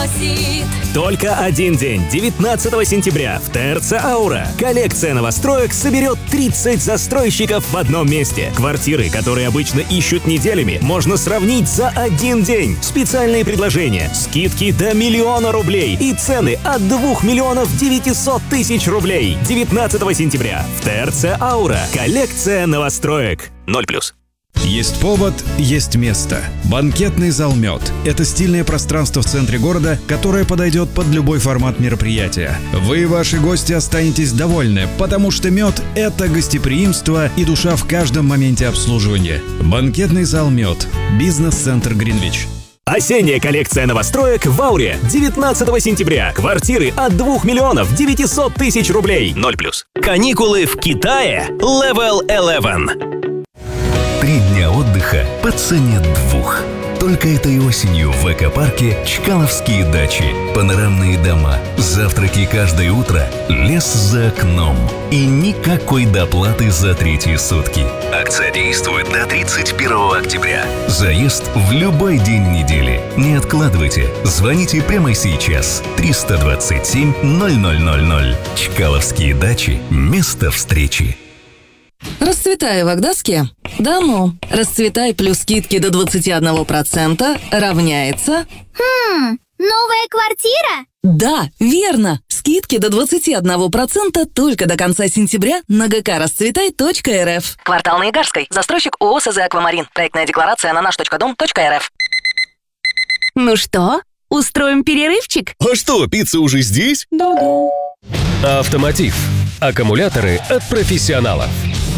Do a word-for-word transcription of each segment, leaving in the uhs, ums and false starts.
просит. Только один день, девятнадцатого сентября, в ТРЦ «Аура». Коллекция новостроек соберет тридцать застройщиков в одном месте. Квартиры, которые обычно ищут неделями, можно сравнить за один день. Специальные предложения, скидки до миллиона рублей и цены от двух миллионов девятисот тысяч рублей. девятнадцатого сентября в ТРЦ «Аура». Коллекция новостроек. ноль плюс. Есть повод, есть место. Банкетный зал «Мед» — это стильное пространство в центре города, которое подойдет под любой формат мероприятия. Вы и ваши гости останетесь довольны, потому что «Мед» — это гостеприимство и душа в каждом моменте обслуживания. Банкетный зал «Мед». Бизнес-центр «Гринвич». Осенняя коллекция новостроек в «Ауре». девятнадцатого сентября. Квартиры от двух миллионов девятисот тысяч рублей. ноль плюс. Каникулы в Китае. Level одиннадцать. Три дня отдыха по цене двух. Только этой осенью в экопарке Чкаловские дачи. Панорамные дома, завтраки каждое утро, лес за окном. И никакой доплаты за третьи сутки. Акция действует до тридцать первого октября. Заезд в любой день недели. Не откладывайте. Звоните прямо сейчас. триста двадцать семь ноль ноль ноль ноль. Чкаловские дачи. Место встречи. Расцветай в Агдаске? Да ну. Расцветай плюс скидки до двадцати одного процента равняется... Хм, новая квартира? Да, верно. Скидки до двадцати одного процента только до конца сентября на гэ ка расцветай точка эр эф. Квартал на Игарской. Застройщик ООО СЗ «Аквамарин». Проектная декларация на наш точка дом точка эр эф. Ну что, устроим перерывчик? А что, пицца уже здесь? Да-да. Автомотив. Аккумуляторы от профессионалов.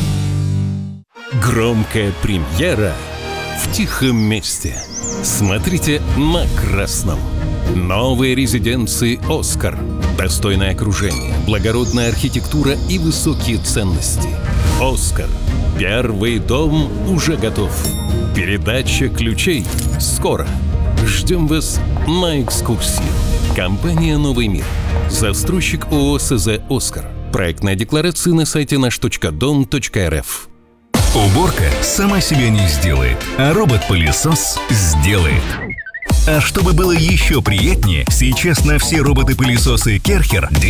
Громкая премьера в тихом месте. Смотрите на красном. Новые резиденции «Оскар». Достойное окружение, благородная архитектура и высокие ценности. «Оскар». Первый дом уже готов. Передача ключей скоро. Ждем вас на экскурсию. Компания «Новый мир». Застройщик ООО СЗ «Оскар». Проектная декларация на сайте наш точка дом точка эр эф. Уборка сама себя не сделает, а робот-пылесос сделает. А чтобы было еще приятнее, сейчас на все роботы-пылесосы Керхер